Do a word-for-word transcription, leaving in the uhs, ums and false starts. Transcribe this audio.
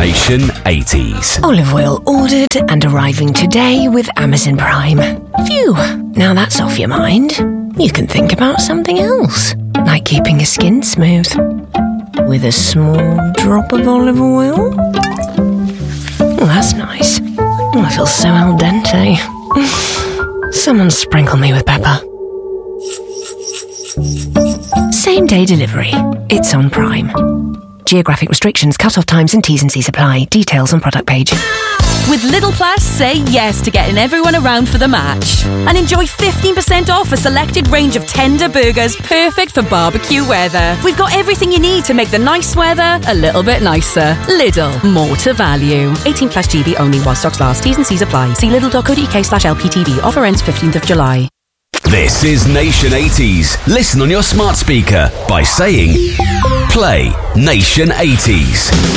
Nation eighties. Olive oil ordered and arriving today with Amazon Prime. Phew, now that's off your mind. You can think about something else, like keeping your skin smooth. With a small drop of olive oil. Oh, that's nice. Oh, I feel so al dente. Someone sprinkle me with pepper. Same day delivery. It's on Prime. Geographic restrictions, cut-off times and T's and C's apply. Details on product page. With Lidl Plus, say yes to getting everyone around for the match. And enjoy fifteen percent off a selected range of tender burgers perfect for barbecue weather. We've got everything you need to make the nice weather a little bit nicer. Lidl, more to value. eighteen plus G B only while stocks last. T's and C's apply. See lidl.co.uk slash LPTV. Offer ends fifteenth of July. This is Nation eighties. Listen on your smart speaker by saying, play Nation eighties.